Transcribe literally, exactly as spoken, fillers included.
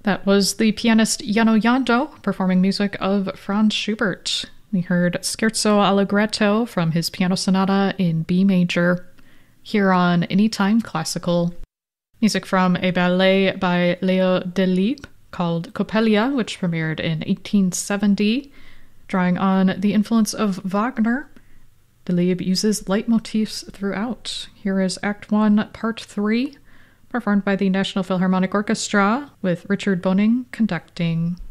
That was the pianist Jano Jando performing music of Franz Schubert. We heard Scherzo Allegretto from his piano sonata in B major, here on Anytime Classical. Music from a ballet by Leo Delibes called Coppelia, which premiered in eighteen seventy. Drawing on the influence of Wagner, Delibes uses leitmotifs throughout. Here is Act one, Part three, performed by the National Philharmonic Orchestra, with Richard Boning conducting.